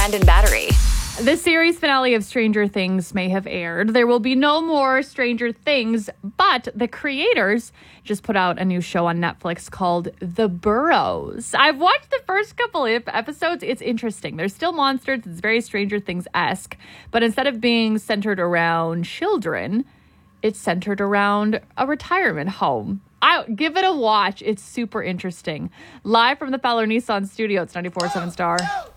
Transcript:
Brandon Battery. The series finale of Stranger Things may have aired. There will be no more Stranger Things, but the creators just put out a new show on Netflix called The Burrows. I've watched the first couple of episodes. It's interesting. There's still monsters. It's very Stranger Things-esque. But instead of being centered around children, it's centered around a retirement home. Give it a watch. It's super interesting. Live from the Fowler Nissan studio, it's 94.7 Star.